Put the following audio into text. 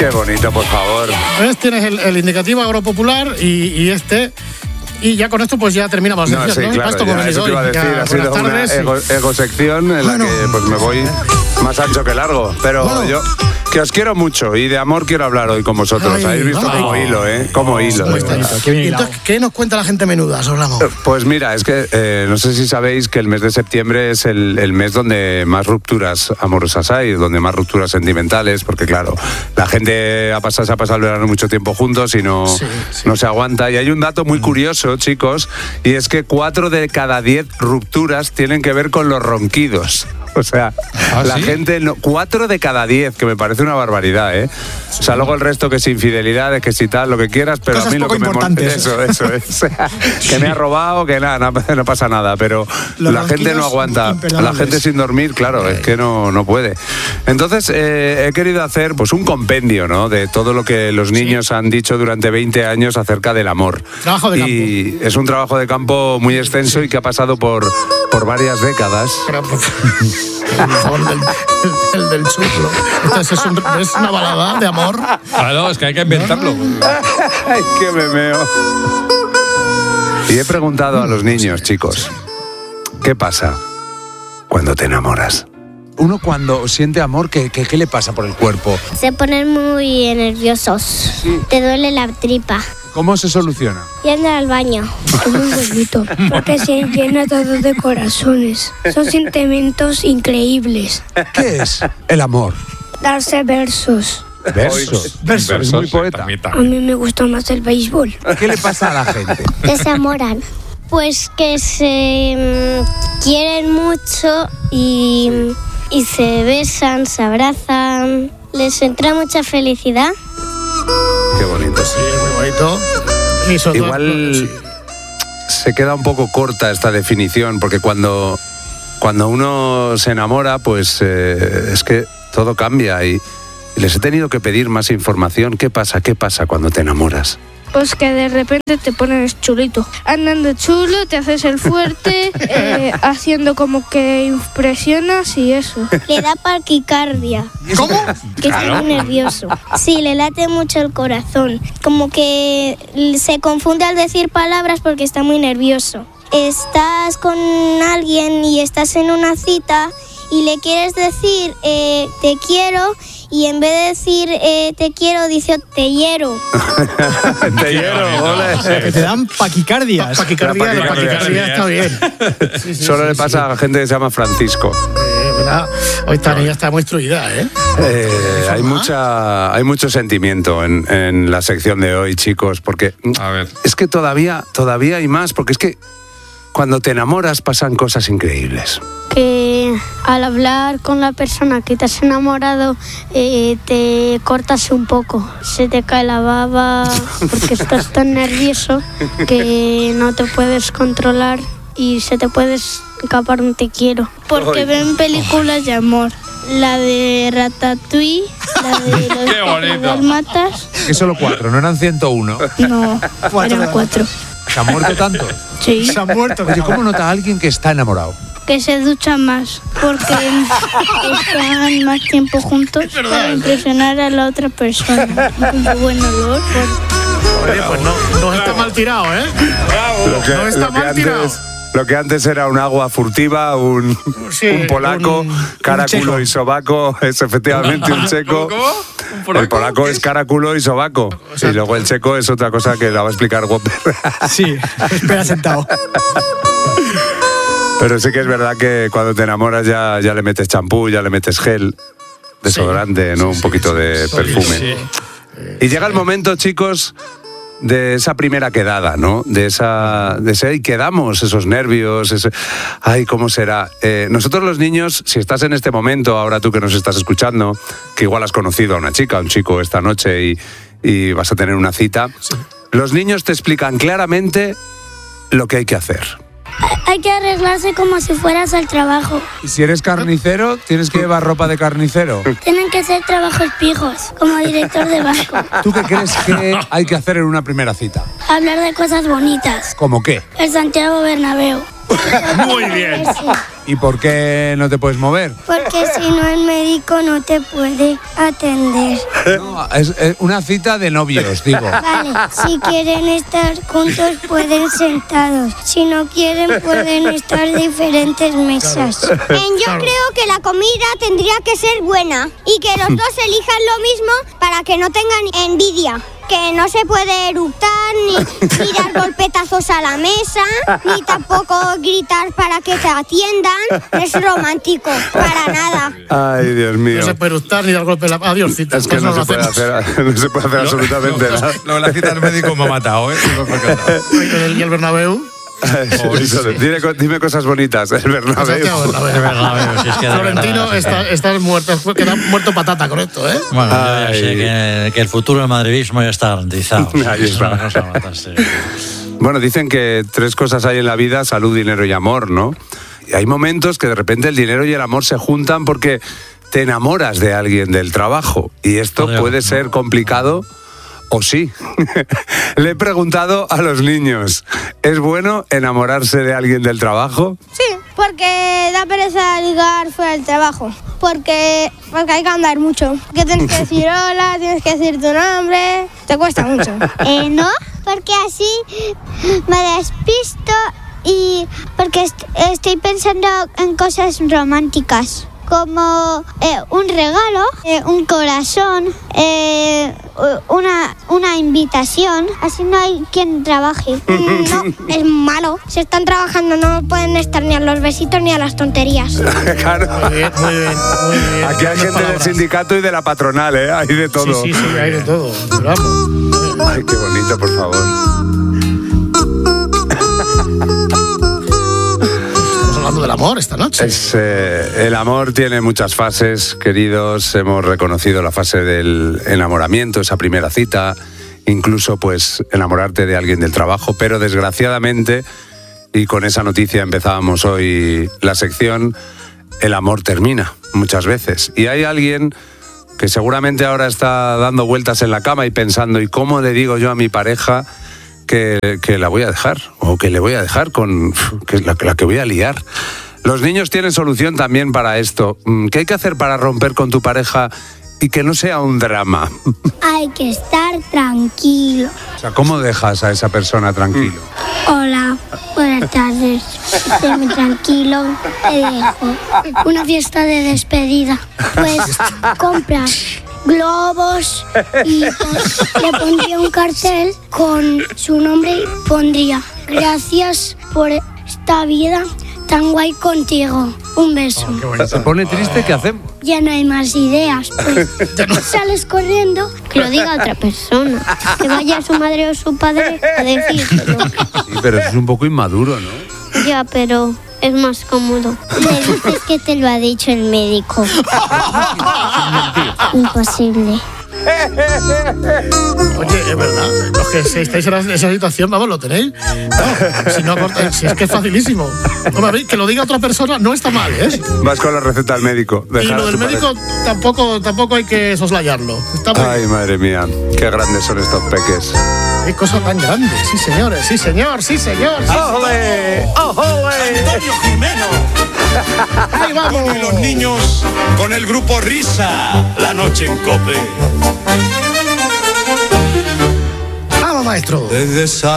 Qué bonito, por favor. ¿Ves? Tienes el indicativo agropopular y este... Y ya con esto pues ya terminamos. No, sí, claro, esto ya, eso te iba a decir, ha sido una egosección en la que pues me voy más ancho que largo. Pero bueno, yo que os quiero mucho y de amor quiero hablar hoy con vosotros. Habéis visto como hilo, ¿eh? Como hilo. ¿Y entonces qué nos cuenta la gente menuda, Solamo? Pues mira, es que no sé si sabéis que el mes de septiembre es el mes donde más rupturas amorosas hay, donde más rupturas sentimentales, porque claro, la gente se ha pasado el verano mucho tiempo juntos y no se aguanta. Y hay un dato muy curioso, chicos, y es que 4 de cada 10 rupturas tienen que ver con los ronquidos. O sea, la gente... 4 de cada 10, que me parece una barbaridad, ¿eh? O sea, luego el resto que es infidelidad, que si tal, lo que quieras, pero cosas a mí lo que me molesta... Eso es. Que me ha robado, que nada, no pasa nada, pero la gente no aguanta. La gente sin dormir, claro, es que no puede. Entonces, he querido hacer pues un compendio, ¿no? De todo lo que los niños han dicho durante 20 años acerca del amor. Trabajo de campo. Y es un trabajo de campo muy extenso y que ha pasado por varias décadas. El del chuplo. Entonces es una balada de amor. Claro, es que hay que inventarlo. Ay, qué memeo. Y he preguntado a los niños, chicos, ¿qué pasa cuando te enamoras? Uno cuando siente amor, ¿qué le pasa por el cuerpo? Se ponen muy nerviosos. Te duele la tripa. ¿Cómo se soluciona? Yendo al baño. Es muy bonito, porque se llena todo de corazones. Son sentimientos increíbles. ¿Qué es el amor? Darse versos. Versos. Es muy poeta. A mí me gusta más el béisbol. ¿Qué le pasa a la gente? Que se enamoran. Pues que se quieren mucho y se besan, se abrazan. Les entra mucha felicidad. Qué bonito. Sí, muy bonito. Y sobre todo, igual se queda un poco corta esta definición, porque cuando uno se enamora, pues es que todo cambia y les he tenido que pedir más información. ¿Qué pasa cuando te enamoras? Pues que de repente te pones chulito. Andando chulo, te haces el fuerte, haciendo como que impresionas y eso. Le da taquicardia. ¿Cómo? Que está muy nervioso. Sí, le late mucho el corazón. Como que se confunde al decir palabras porque está muy nervioso. Estás con alguien y estás en una cita y le quieres decir te quiero, y en vez de decir te quiero, dice te hiero. Te hiero, ole. Que te dan paquicardias. La paquicardia está bien. Solo le pasa a la gente que se llama Francisco. Hoy esta niña está muy instruida, ¿eh? Hay mucho sentimiento en la sección de hoy, chicos, porque A ver. es que todavía hay más, porque es que cuando te enamoras pasan cosas increíbles. Que al hablar con la persona que te has enamorado te cortas un poco, se te cae la baba porque estás tan nervioso que no te puedes controlar y se te puede escapar un te quiero. Porque ven películas de amor, la de Ratatouille, la de los Dalmatas. Que solo 4, no eran 101. No, eran 4. ¿Se han muerto tantos? Sí. Se han muerto. Oye, ¿cómo nota alguien que está enamorado? Que se ducha más, porque están más tiempo juntos para impresionar a la otra persona. Con su buen olor. Oye, pues no está mal tirado, ¿eh? No está mal tirado. Lo que antes era un agua furtiva, un polaco, cara, culo y sobaco, es efectivamente un checo. ¿Cómo? El polaco es cara, culo y sobaco. Y luego el checo es otra cosa que la va a explicar Whopper. Sí, espera sentado. Pero sí que es verdad que cuando te enamoras ya le metes champú, ya le metes gel, desodorante, ¿no? Un poquito de perfume. Sí. Y llega el momento, chicos, de esa primera quedada, ¿no? De ese ahí quedamos, esos nervios, ay, ¿cómo será? Nosotros los niños, si estás en este momento, ahora tú que nos estás escuchando, que igual has conocido a una chica, a un chico esta noche y vas a tener una cita, los niños te explican claramente lo que hay que hacer. Hay que arreglarse como si fueras al trabajo. Y si eres carnicero, tienes que llevar ropa de carnicero. Tienen que ser trabajos fijos, como director de banco. ¿Tú qué crees que hay que hacer en una primera cita? Hablar de cosas bonitas. ¿Cómo qué? El Santiago Bernabéu. Muy bien. ¿Y por qué no te puedes mover? Porque si no, el médico no te puede atender. No, es una cita de novios, digo. Vale, si quieren estar juntos pueden sentados. Si no quieren pueden estar diferentes mesas. Yo creo que la comida tendría que ser buena y que los dos elijan lo mismo para que no tengan envidia. Que no se puede eructar, ni dar golpetazos a la mesa, ni tampoco gritar para que te atiendan. No es romántico, para nada. Ay, Dios mío. No se puede gustar ni dar golpe en la... Adiós, cita. Es que no se puede hacer absolutamente nada. Lo de la cita del médico me ha matado, ¿eh? ¿Y el Bernabéu? Dime cosas bonitas, el Bernabéu. Si es que Florentino, estás muerto, queda muerto patata con esto, ¿eh? Bueno, yo ya sé que el futuro del madridismo ya está garantizado. Ahí Es está. una cosa fantástica. Bueno, dicen que 3 cosas hay en la vida: salud, dinero y amor, ¿no? Y hay momentos que de repente el dinero y el amor se juntan porque te enamoras de alguien del trabajo. Y esto puede ser complicado. ¿O sí? Le he preguntado a los niños, ¿es bueno enamorarse de alguien del trabajo? Sí, porque da pereza ligar fuera del trabajo. Porque hay que andar mucho. Que tienes que decir hola, tienes que decir tu nombre. Te cuesta mucho. No, porque así me despisto y porque estoy pensando en cosas románticas. Como un regalo, un corazón, una invitación. Así no hay quien trabaje. No, es malo. Si están trabajando no pueden estar ni a los besitos ni a las tonterías. Claro. Muy bien. Aquí hay gente del sindicato y de la patronal, ¿eh? Hay de todo. Sí, hay de todo. Pero vamos. Ay, qué bonito, por favor. Hablando del amor esta noche. El amor tiene muchas fases, queridos. Hemos reconocido la fase del enamoramiento, esa primera cita, incluso pues enamorarte de alguien del trabajo, pero desgraciadamente, y con esa noticia empezábamos hoy la sección, el amor termina muchas veces. Y hay alguien que seguramente ahora está dando vueltas en la cama y pensando, ¿y cómo le digo yo a mi pareja que la voy a dejar, o que le voy a dejar con la que voy a liar? Los niños tienen solución también para esto. ¿Qué hay que hacer para romper con tu pareja y que no sea un drama? Hay que estar tranquilo. O sea, ¿cómo dejas a esa persona tranquilo? Hola, buenas tardes. Estoy muy tranquilo. Te dejo. Una fiesta de despedida. Pues compras globos y pues, le pondría un cartel con su nombre y pondría: gracias por esta vida tan guay contigo. Un beso. ¿Se pone triste? ¿Qué hacemos? Ya no hay más ideas. Pues sales corriendo. Que lo diga otra persona. Que vaya su madre o su padre a decírselo. Sí, pero eso es un poco inmaduro, ¿no? Ya, pero es más cómodo. Le dices que te lo ha dicho el médico. Imposible. Oye, es verdad. Los que estáis en esa situación, vamos, lo tenéis. No, si es que es facilísimo. Hombre, que lo diga otra persona no está mal, ¿eh? Vas con la receta al médico. Y lo del médico tampoco hay que soslayarlo. Está muy... Ay, madre mía, qué grandes son estos peques. Qué cosa tan grande. Sí, señores, sí, señor. ¡Ole! ¡Ole! Antonio Jimeno. ¡Ahí vamos! Y los niños con el grupo Risa. La noche en COPE. ¡Vamos, maestro! Desde